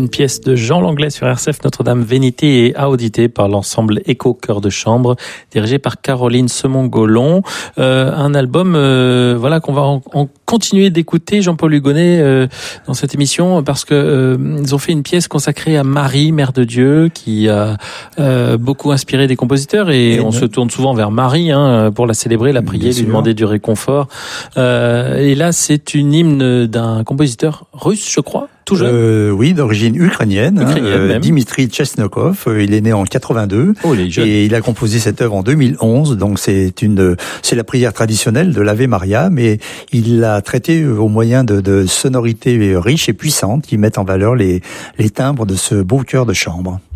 une pièce de Jean Langlais sur RCF Notre-Dame Vénité et Audité par l'ensemble Écho Chœur de Chambre, dirigé par Caroline Semon-Gollon. Un album qu'on va en continuer d'écouter, Jean-Paul Hugonnet, dans cette émission, parce que ils ont fait une pièce consacrée à Marie, Mère de Dieu, qui a beaucoup inspiré des compositeurs, et on se tourne souvent vers Marie pour la célébrer, la prier, lui demander du réconfort. Et là, c'est une hymne d'un compositeur russe, je crois, tout jeune. Oui, d'origine ukrainienne, Dimitri Chesnokov. Il est né en 82 et il a composé cette œuvre en 2011. Donc c'est la prière traditionnelle de l'Ave Maria, mais il l'a traitée au moyen de sonorités riches et puissantes qui mettent en valeur les timbres de ce beau chœur de chambre.